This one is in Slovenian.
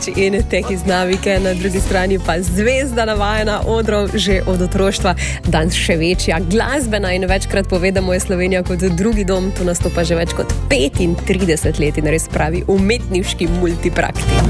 In Teki z navike, na drugi strani pa zvezda navajena odrov že od otroštva, danes še večja, glasbena in večkrat povedamo je Slovenija kot drugi dom, tu nastopa že več kot 35 let in res pravi umetniški multipraktik.